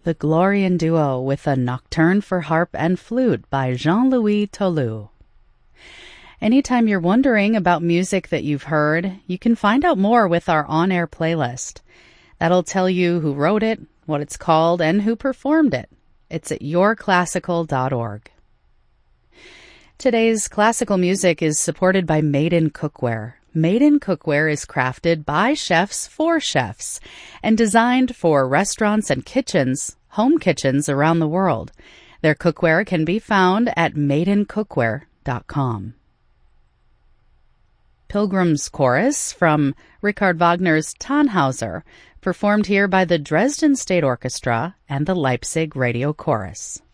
the Glorian Duo with a Nocturne for Harp and Flute by Jean-Louis Tolu. Anytime you're wondering about music that you've heard, you can find out more with our on-air playlist. That'll tell you who wrote it, what it's called, and who performed it. It's at yourclassical.org. Today's classical music is supported by Made in Cookware. Made in Cookware is crafted by chefs for chefs and designed for restaurants and kitchens, home kitchens around the world. Their cookware can be found at madeincookware.com. Pilgrim's Chorus from Richard Wagner's Tannhauser, performed here by the Dresden State Orchestra and the Leipzig Radio Chorus.